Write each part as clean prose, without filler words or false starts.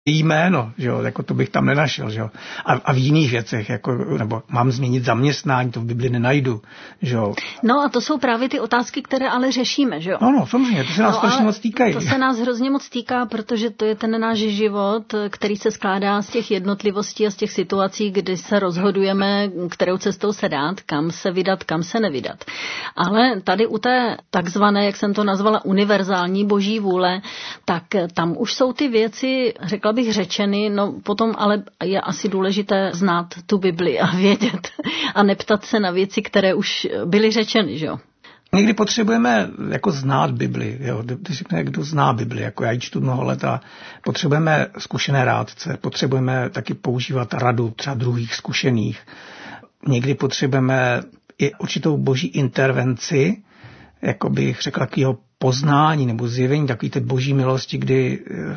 její jméno, že jo, jako to bych tam nenašel, že jo. A v jiných věcech, jako, nebo mám změnit zaměstnání, to v Bibli nenajdu, že jo. No a to jsou právě ty otázky, které ale řešíme, že jo. No, samozřejmě, to se nás strašně moc týkají. To se nás hrozně moc týká, protože to je ten náš život, který se skládá z těch jednotlivostí a z těch situací, kdy se rozhodujeme, kterou cestou se dát, kam se vydat, kam se nevydat. Ale tady u té takzvané, jak jsem to nazvala, univerzální boží vůle, tak tam už jsou ty věci, řekla bych, řečeny, no potom ale je asi důležité znát tu Bibli a vědět a neptat se na věci, které už byly řečeny, že jo. Někdy potřebujeme jako znát Bibli, jo. Když řekne, kdo zná Bibli, jako já ji čtu mnoho let a potřebujeme zkušené rádce, potřebujeme taky používat radu třeba druhých zkušených. Někdy potřebujeme i určitou boží intervenci, jako bych řekl, takového poznání nebo zjevení takový té boží milosti, kdy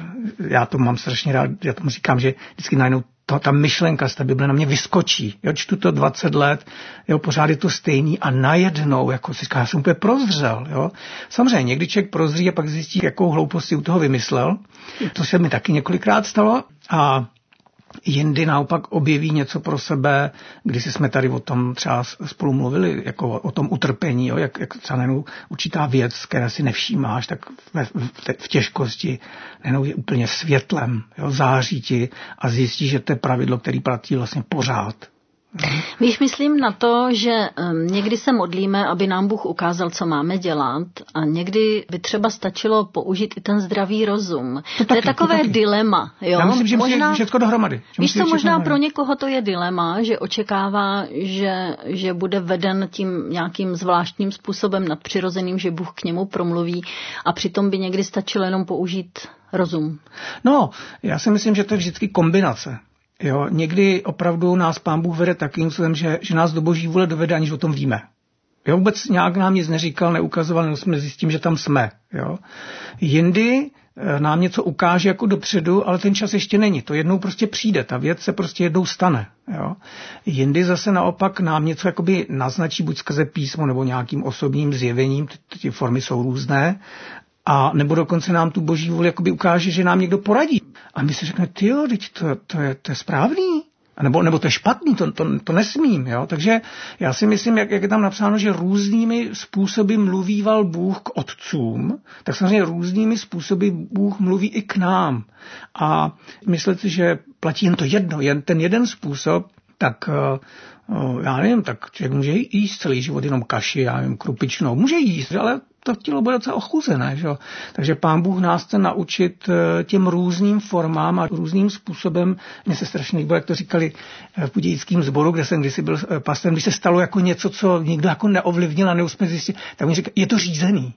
já to mám strašně rád, já tomu říkám, že vždycky najednou ta myšlenka z té Bible na mě vyskočí. Jo, čtu to 20 let, jo, pořád je to stejný a najednou, jako si říká, já jsem úplně prozřel. Jo. Samozřejmě, někdy člověk prozří a pak zjistí, jakou hloupost si u toho vymyslel. To se mi taky několikrát stalo a jindy naopak objeví něco pro sebe, když jsme tady o tom třeba spolu mluvili, jako o tom utrpení, jo, jak třeba najednou určitá věc, které si nevšímáš, tak v těžkosti najednou je úplně světlem, jo, září ti a zjistíš, že to je pravidlo, který platí vlastně pořád. Víš, myslím na to, že někdy se modlíme, aby nám Bůh ukázal, co máme dělat a někdy by třeba stačilo použít i ten zdravý rozum. To je takové dilema. Jo? Já myslím, že možná, musí všechno dohromady. Víš co, možná pro někoho to je dilema, že očekává, že bude veden tím nějakým zvláštním způsobem nadpřirozeným, že Bůh k němu promluví a přitom by někdy stačilo jenom použít rozum. No, já si myslím, že to je vždycky kombinace. Jo, někdy opravdu nás Pán Bůh vede takým způsobem, že nás do boží vůle dovede, aniž o tom víme. Jo, vůbec nějak nám nic neříkal, neukazoval, jenom jsme zjistím, že tam jsme. Jo. Jindy nám něco ukáže jako dopředu, ale ten čas ještě není. To jednou prostě přijde, ta věc se prostě jednou stane. Jo. Jindy zase naopak nám něco jakoby naznačí buď skrze písmo nebo nějakým osobním zjevením, ty formy jsou různé, a nebo dokonce nám tu boží vůli jakoby ukáže, že nám někdo poradí. A my si řekneme, tyjo, to je správný. A nebo to je špatný, to nesmím. Jo? Takže já si myslím, jak je tam napsáno, že různými způsoby mluvíval Bůh k otcům, tak samozřejmě různými způsoby Bůh mluví i k nám. A myslíte, že platí jen to jedno, jen ten jeden způsob, tak já nevím, tak člověk může jíst celý život jenom kaši, já nevím, krupičnou. Může jíst, ale to tělo bude docela ochuzené. Že? Takže Pán Bůh nás chce naučit těm různým formám a různým způsobem. Mně se strašně líbilo, jak to říkali v budějickém sboru, kde jsem kdysi byl pastrem, když se stalo jako něco, co někdo jako neovlivnil a neuspěl zjistit, tak mi říká, je to řízený.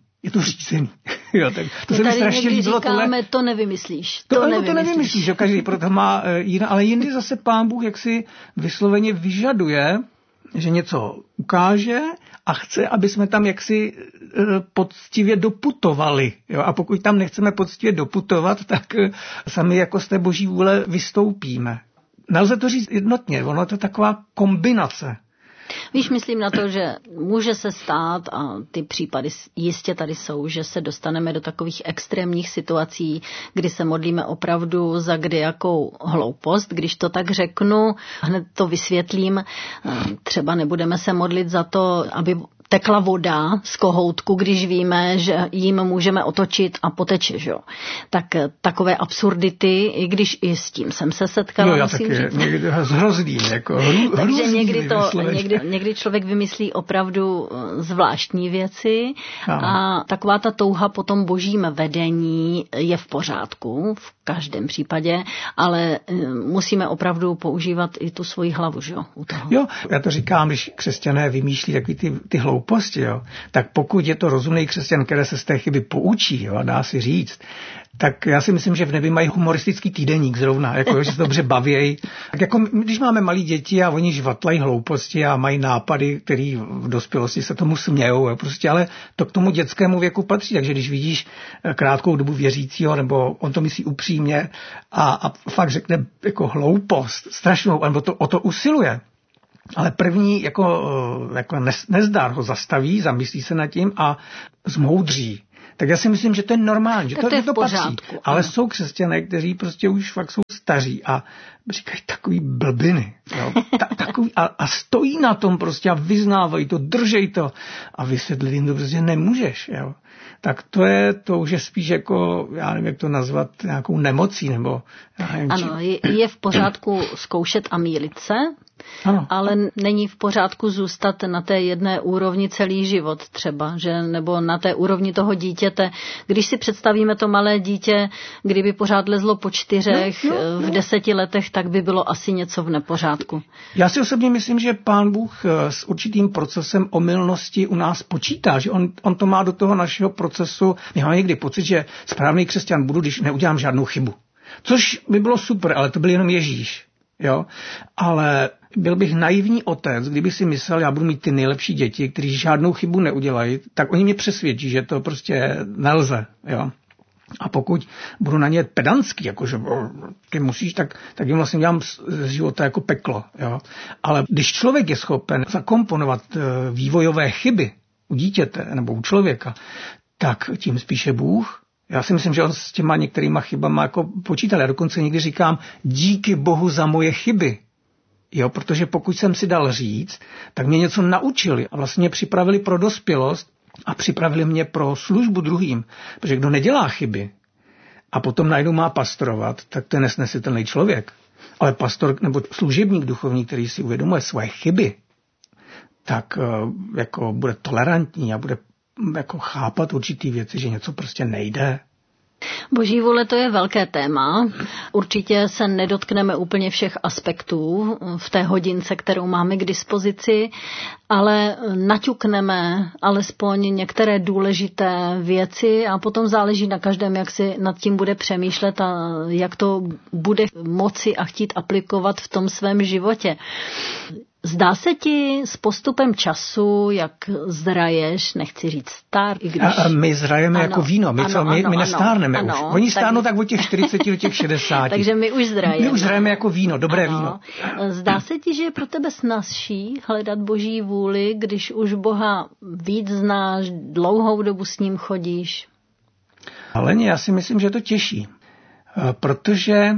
Jo, tak to se mi strašně líbilo. Říkáme, to nevymyslíš. To nevymyslíš, že každý proto má jiná, ale jindy zase Pán Bůh jaksi vysloveně vyžaduje, že něco ukáže a chce, aby jsme tam jaksi poctivě doputovali. Jo? A pokud tam nechceme poctivě doputovat, tak sami jako z té boží vůle vystoupíme. Nelze to říct jednotně, ono to je taková kombinace. Víš, myslím na to, že může se stát, a ty případy jistě tady jsou, že se dostaneme do takových extrémních situací, kdy se modlíme opravdu za kdejakou hloupost. Když to tak řeknu, hned to vysvětlím, třeba nebudeme se modlit za to, aby tekla voda z kohoutku, když víme, že jim můžeme otočit a poteče, že jo. Tak takové absurdity, i když i s tím jsem se setkala, já musím taky, říct. Někdy hrozný, jako takže někdy člověk vymyslí opravdu zvláštní věci a taková ta touha po tom božím vedení je v pořádku, v každém případě, ale musíme opravdu používat i tu svoji hlavu, že jo, u toho. Jo, já to říkám, když křesťané vymýšlí takový ty hlouposti, jo, tak pokud je to rozumný křesťan, který se z té chyby poučí, jo, dá si říct, tak já si myslím, že v nebi mají humoristický týdeník zrovna, jako, že se dobře bavějí. Tak jako když máme malí děti a oni žvatlají hlouposti a mají nápady, který v dospělosti se tomu smějou, prostě, ale to k tomu dětskému věku patří. Takže když vidíš krátkou dobu věřícího, nebo on to myslí upřímně a fakt řekne jako hloupost, strašnou, nebo o to usiluje, ale první jako nezdar ho zastaví, zamyslí se nad tím a zmoudří. tak já si myslím, že to je normální, že to je to patří. pořádku, ale jsou křesťané, kteří prostě už fakt jsou staří a říkají takový blbiny. Jo? Takový, a stojí na tom prostě a vyznávají to, držej to a vysvětlit jim to prostě nemůžeš. Jo? Tak to už je spíš jako, já nevím, jak to nazvat, nějakou nemocí, nebo já nevím, ano, je v pořádku zkoušet a mýlit se, ano. Ale není v pořádku zůstat na té jedné úrovni celý život třeba, že nebo na té úrovni toho dítěte. Když si představíme to malé dítě, kdyby pořád lezlo po 4 v 10 letech, tak by bylo asi něco v nepořádku. Já si osobně myslím, že Pán Bůh s určitým procesem omylnosti u nás počítá, že on to má do toho našeho procesu. My máme někdy pocit, že správný křesťan budu, když neudělám žádnou chybu. Což by bylo super, ale to byl jenom Ježíš. Jo? Ale byl bych naivní otec, kdyby si myslel, já budu mít ty nejlepší děti, kteří žádnou chybu neudělají, tak oni mě přesvědčí, že to prostě nelze. Jo? A pokud budu na ně pedantský, jakože ty musíš, tak jim vlastně dělám z života jako peklo. Jo? Ale když člověk je schopen zakomponovat vývojové chyby u dítěte nebo u člověka, tak tím spíše Bůh. Já si myslím, že on s těma některýma chybama jako počítal. Já dokonce někdy říkám, díky Bohu za moje chyby. Jo, protože pokud jsem si dal říct, tak mě něco naučili a vlastně připravili pro dospělost a připravili mě pro službu druhým. Protože kdo nedělá chyby a potom najednou má pastorovat, tak to je nesnesitelný člověk. Ale pastor nebo služebník duchovní, který si uvědomuje svoje chyby, tak jako bude tolerantní a bude jako chápat určitý věci, že něco prostě nejde. Boží vůle, to je velké téma. Určitě se nedotkneme úplně všech aspektů v té hodince, kterou máme k dispozici, ale naťukneme alespoň některé důležité věci a potom záleží na každém, jak si nad tím bude přemýšlet a jak to bude moci a chtít aplikovat v tom svém životě. Zdá se ti s postupem času, jak zraješ, nechci říct star, i když... A my zrajeme jako víno, my nestárneme už. Oni stárnou tak od těch 40 do těch 60. Takže my už zrajeme. My už zrajeme jako víno, dobré víno. Zdá se ti, že je pro tebe snazší hledat Boží vůli, když už Boha víc znáš, dlouhou dobu s ním chodíš? Ale já si myslím, že to těší, protože...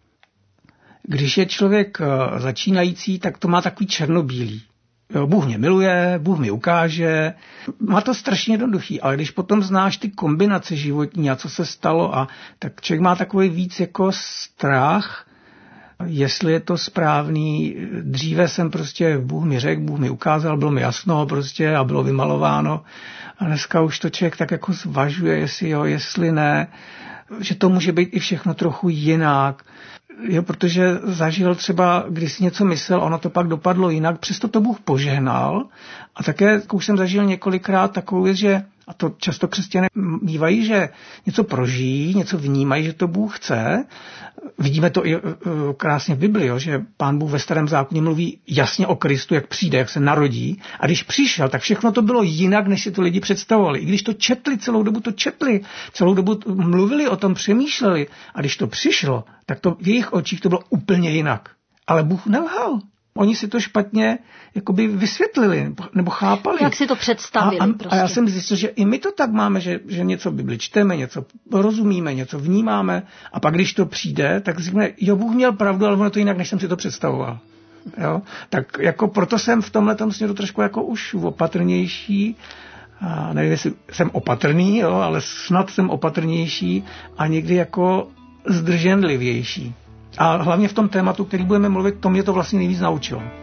Když je člověk začínající, tak to má takový černobílý. Jo, Bůh mě miluje, Bůh mi ukáže. Má to strašně jednoduchý, ale když potom znáš ty kombinace životní a co se stalo, tak člověk má takový víc jako strach, jestli je to správný. Dříve jsem prostě, Bůh mi řekl, Bůh mi ukázal, bylo mi jasno prostě a bylo vymalováno. A dneska už to člověk tak jako zvažuje, jestli jo, jestli ne, že to může být i všechno trochu jinak. Jo, protože zažil třeba, když si něco myslel, ono to pak dopadlo jinak, přesto to Bůh požehnal. A také už jsem zažil několikrát takovou věc, že, a to často křesťané mívají, že něco prožijí, něco vnímají, že to Bůh chce. Vidíme to i krásně v Biblii, jo, že Pán Bůh ve Starém zákoně mluví jasně o Kristu, jak přijde, jak se narodí. A když přišel, tak všechno to bylo jinak, než si to lidi představovali. I když to četli, celou dobu mluvili o tom, přemýšleli. A když to přišlo, tak to v jejich očích to bylo úplně jinak. Ale Bůh nelhal. Oni si to špatně jakoby vysvětlili nebo chápali. Jak si to představili a já jsem zjistil, že i my to tak máme, že něco Bibli čteme, něco rozumíme, něco vnímáme a pak když to přijde, tak říkáme, jo, Bůh měl pravdu, ale ono to jinak, než jsem si to představoval. Jo? Tak jako proto jsem v tomhletom směru trošku jako už opatrnější. A nevím, jestli jsem opatrný, jo, ale snad jsem opatrnější a někdy jako zdrženlivější. A hlavně v tom tématu, který budeme mluvit, to mě to vlastně nejvíc naučilo.